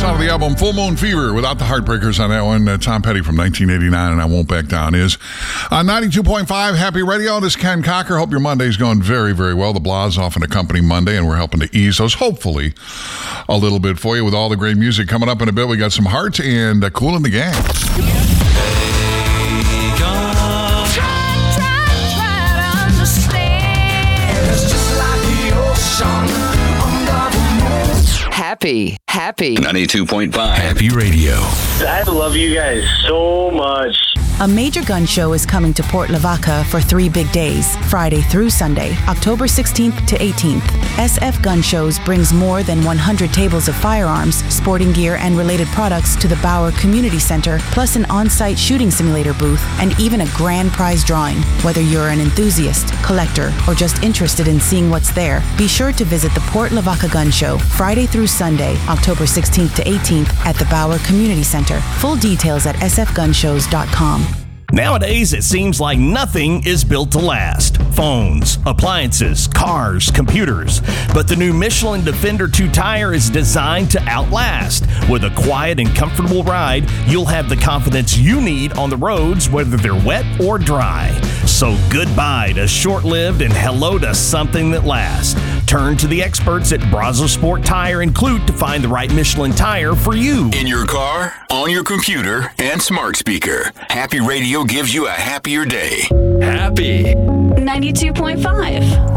out of the album Full Moon Fever without the Heartbreakers on that one. Tom Petty from 1989 and I Won't Back Down is on 92.5 Happy Radio. This is Ken Cocker. Hope your Monday's going very, very well. The Blah's off an accompanying Monday and we're helping to ease those, hopefully, a little bit for you with all the great music coming up in a bit. We got some Heart and Kool and the Gang. Happy 92.5 Happy Radio. I love you guys so much. A major gun show is coming to Port Lavaca for 3 big days, Friday through Sunday, October 16th to 18th. SF Gun Shows brings more than 100 tables of firearms, sporting gear, and related products to the Bauer Community Center, plus an on-site shooting simulator booth, and even a grand prize drawing. Whether you're an enthusiast, collector, or just interested in seeing what's there, be sure to visit the Port Lavaca Gun Show, Friday through Sunday, October 16th to 18th at the Bauer Community Center. Full details at sfgunshows.com. Nowadays, it seems like nothing is built to last. Phones, appliances, cars, computers. But the new Michelin Defender 2 tire is designed to outlast. With a quiet and comfortable ride, you'll have the confidence you need on the roads, whether they're wet or dry. So goodbye to short-lived and hello to something that lasts. Turn to the experts at Brazos Sport Tire and Clute to find the right Michelin tire for you. In your car, on your computer, and smart speaker. Happy Radio gives you a happier day. Happy 92.5